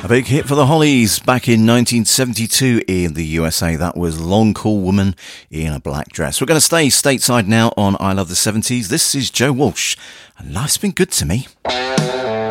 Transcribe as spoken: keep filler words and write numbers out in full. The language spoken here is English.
A big hit for the Hollies back in nineteen seventy-two in the U S A. That was Long Cool Woman in a Black Dress. We're going to stay stateside now on I Love the seventies. This is Joe Walsh, and life's been good to me.